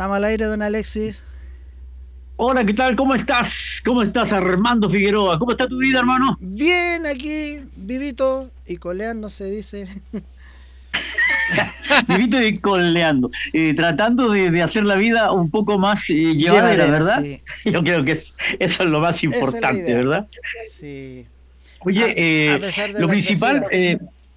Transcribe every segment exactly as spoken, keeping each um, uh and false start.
Estamos al aire, don Alexis. Hola, ¿qué tal? ¿Cómo estás? ¿Cómo estás, Armando Figueroa? ¿Cómo está tu vida, hermano? Bien, aquí, vivito y coleando, se dice. Vivito y coleando, eh, tratando de, de hacer la vida un poco más eh, llevadera, Llevadera, ¿verdad? sí. Yo creo que es, eso es lo más Esa es la importante, idea. ¿verdad? Sí. Oye, A, a eh, pesar de lo la principal, adversidad. eh,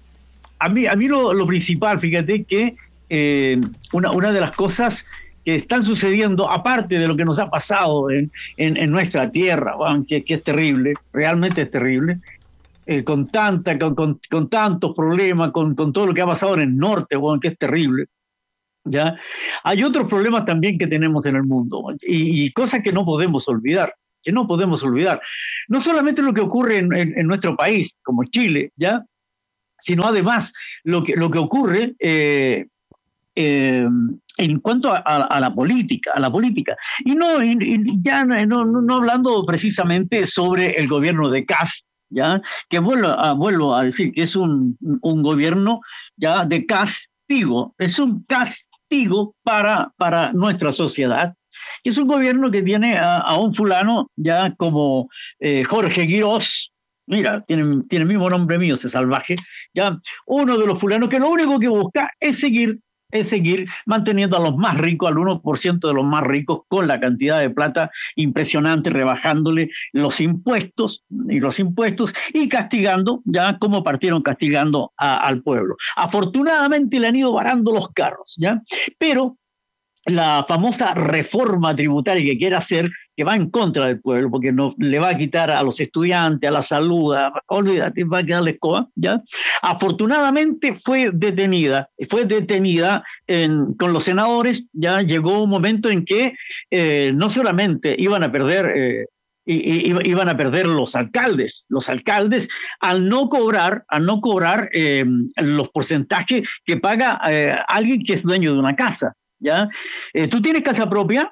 a mí, a mí lo, lo principal, fíjate que eh, una, una de las cosas que están sucediendo, aparte de lo que nos ha pasado en, en, en nuestra tierra, bueno, que, que es terrible, realmente es terrible, eh, con, tanta, con, con, con, tantos problemas, con, con todo lo que ha pasado en el norte, bueno, que es terrible. ¿Ya? Hay otros problemas también que tenemos en el mundo y, y cosas que no podemos olvidar, que no podemos olvidar. No solamente lo que ocurre en, en, en nuestro país, como Chile, ¿ya? Sino además lo que, lo que ocurre eh, eh, en cuanto a, a, a, la política, a la política. Y no, y, y ya no, no, no hablando precisamente sobre el gobierno de Kast, ¿ya? Que vuelvo a, vuelvo a decir que es un, un gobierno ya de castigo, es un castigo para, para nuestra sociedad. Y es un gobierno que tiene a, a un fulano ya como eh, Jorge Quirós, mira, tiene, tiene el mismo nombre mío, ese salvaje, ya, uno de los fulanos que lo único que busca es seguir es seguir manteniendo a los más ricos, al uno por ciento de los más ricos, con la cantidad de plata impresionante, rebajándole los impuestos y los impuestos y castigando, ya como partieron castigando a, al pueblo. Afortunadamente le han ido varando los carros, ¿ya? Pero la famosa reforma tributaria que quiere hacer, que va en contra del pueblo, porque no le va a quitar a los estudiantes, a la salud, a, olvídate, va a quedarle escoba, ¿ya? Afortunadamente fue detenida, fue detenida en, con los senadores, ya llegó un momento en que eh, no solamente iban a perder... Eh, y, y, iban a perder los alcaldes, los alcaldes al no cobrar, al no cobrar eh, los porcentajes que paga eh, alguien que es dueño de una casa. ¿Ya? Eh, ¿Tú tienes casa propia,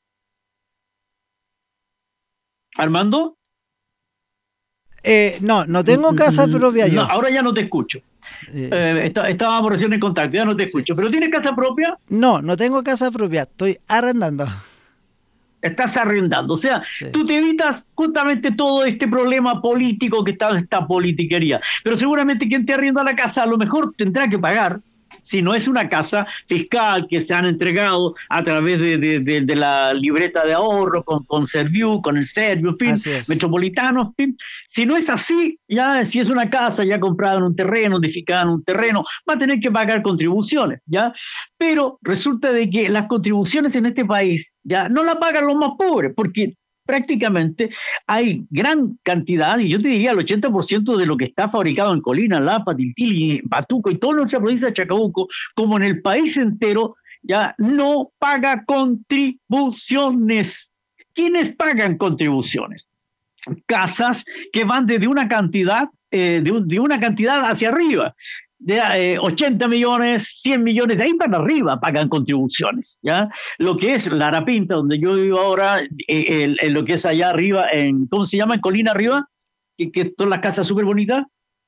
Armando? Eh, no, no tengo casa propia No, yo. ahora ya no te escucho. Eh, Eh, está, estábamos recién en contacto, ya no te sí. escucho. ¿Pero tienes casa propia? No, no tengo casa propia, estoy arrendando. Estás arrendando. O sea, Sí. tú te evitas justamente todo este problema político que está esta politiquería. Pero seguramente quien te arrienda la casa a lo mejor tendrá que pagar. Si no es una casa fiscal que se han entregado a través de, de, de, de la libreta de ahorro, con, con Serviu, con el Serviu, en fin, Así es. metropolitano, en fin. Si no es así, ya si es una casa ya comprada en un terreno, edificada en un terreno, va a tener que pagar contribuciones, ¿ya? Pero resulta de que las contribuciones en este país ya no las pagan los más pobres, porque prácticamente hay gran cantidad, y yo te diría el ochenta por ciento de lo que está fabricado en Colina, Lapa, Tiltili, Batuco y toda nuestra provincia de Chacabuco, como en el país entero, ya no paga contribuciones. ¿Quiénes pagan contribuciones? Casas que van desde una cantidad, eh, de, un, de una cantidad hacia arriba. De eh, ochenta millones, cien millones, de ahí para arriba pagan contribuciones, ¿ya? Lo que es la Arapinta, donde yo vivo ahora, eh, el, el, lo que es allá arriba, en, ¿cómo se llama? En Colina arriba, que, que son las casas súper bonitas.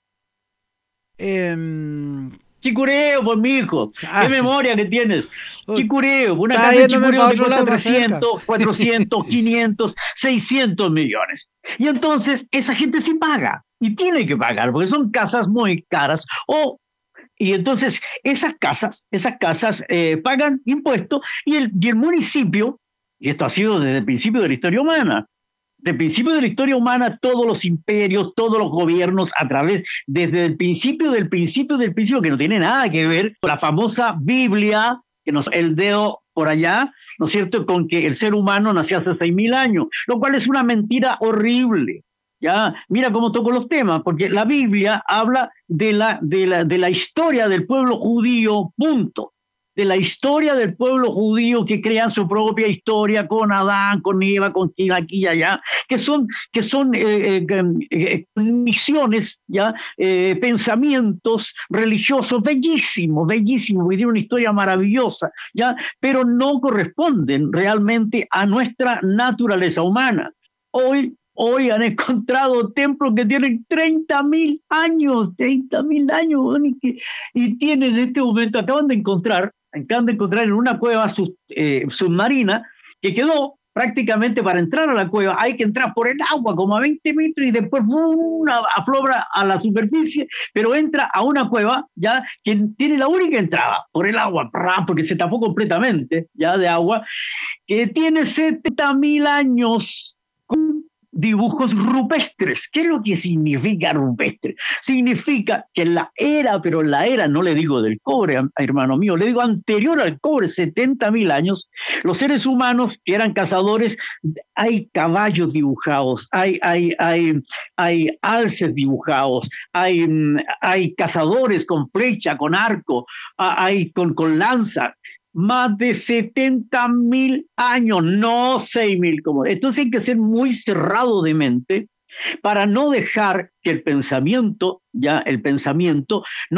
Eh, Chicureo, pues mi hijo, qué ah, memoria que tienes. uh, Chicureo, una estaba casa en yéndome Chicureo para te otro cuesta lado más cerca. trescientos, cuatrocientos, quinientos, seiscientos millones. Y entonces esa gente sí paga y tiene que pagar porque son casas muy caras o y entonces esas casas, esas casas eh, pagan impuestos y el, y el municipio, y esto ha sido desde el principio de la historia humana, del principio de la historia humana, todos los imperios, todos los gobiernos, a través, desde el principio del principio del principio, que no tiene nada que ver con la famosa Biblia, que nos el dedo por allá, ¿no es cierto?, con que el ser humano nació hace seis mil años, lo cual es una mentira horrible. Ya, mira cómo toco los temas, porque la Biblia habla de la, de la, de la historia del pueblo judío, punto. De la historia del pueblo judío que crean su propia historia con Adán, con Eva, con quien aquí y allá, que son, que son eh, eh, eh, misiones, ¿ya? Eh, pensamientos religiosos bellísimos, bellísimos, que tienen una historia maravillosa, ¿ya? Pero no corresponden realmente a nuestra naturaleza humana. Hoy Hoy han encontrado templos que tienen treinta mil años, treinta mil años, y, que, y tienen en este momento, acaban de encontrar acaban de encontrar en una cueva sub, eh, submarina que quedó prácticamente para entrar a la cueva. Hay que entrar por el agua como a veinte metros y después ¡bum!, aflora a la superficie, pero entra a una cueva ya que tiene la única entrada por el agua, porque se tapó completamente ya de agua, que tiene setenta mil años con dibujos rupestres. ¿Qué es lo que significa rupestre? Significa que en la era, pero en la era, no le digo del cobre, hermano mío, le digo anterior al cobre, setenta mil años, los seres humanos que eran cazadores, hay caballos dibujados, hay, hay, hay, hay alces dibujados, hay, hay cazadores con flecha, con arco, hay con, con lanza. Más de setenta mil años, no seis mil como. Entonces hay que ser muy cerrado de mente para no dejar que el pensamiento, ya el pensamiento, no